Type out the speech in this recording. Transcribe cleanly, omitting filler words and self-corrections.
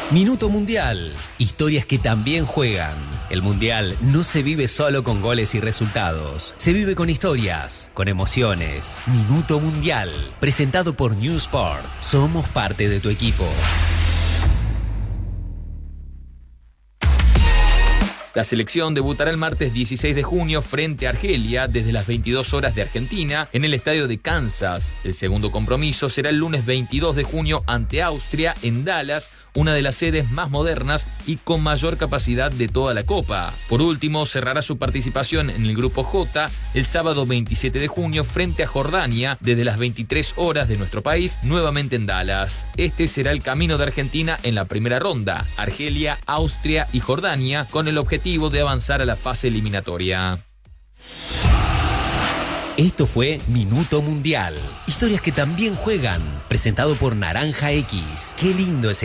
Minuto Mundial. Historias que también juegan. El Mundial no se vive solo con goles y resultados. Se vive con historias, con emociones. Minuto Mundial. Presentado por New Sport. Somos parte de tu equipo. La selección debutará el martes 16 de junio frente a Argelia desde las 22 horas de Argentina en el estadio de Kansas. El segundo compromiso será el lunes 22 de junio ante Austria en Dallas, una de las sedes más modernas y con mayor capacidad de toda la Copa. Por último, cerrará su participación en el Grupo J el sábado 27 de junio frente a Jordania desde las 23 horas de nuestro país, nuevamente en Dallas. Este será el camino de Argentina en la primera ronda: Argelia, Austria y Jordania, con el objetivo de avanzar a la fase eliminatoria. Esto fue Minuto Mundial. Historias que también juegan. Presentado por Naranja X. Qué lindo es